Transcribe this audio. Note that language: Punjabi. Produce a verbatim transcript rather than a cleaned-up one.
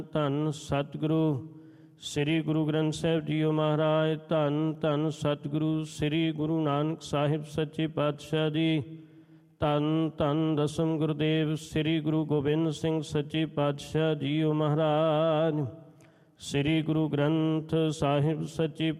ਧੰਨ ਸਤਿਗੁਰੂ ਸ੍ਰੀ ਗੁਰੂ ਗ੍ਰੰਥ ਸਾਹਿਬ ਜੀਓ ਮਹਾਰਾਜ। ਧੰਨ ਧੰਨ ਸਤਿਗੁਰੂ ਸ੍ਰੀ ਗੁਰੂ ਨਾਨਕ ਸਾਹਿਬ ਸੱਚੇ ਪਾਤਸ਼ਾਹ ਜੀ। ਧੰਨ ਧੰਨ ਦਸਮ ਗੁਰਦੇਵ ਸ੍ਰੀ ਗੁਰੂ ਗੋਬਿੰਦ ਸਿੰਘ ਸੱਚੇ ਪਾਤਸ਼ਾਹ ਜੀਓ ਮਹਾਰਾਜ। ਸ੍ਰੀ ਗੁਰੂ ਗ੍ਰੰਥ ਸਾਹਿਬ ਸੱਚੇ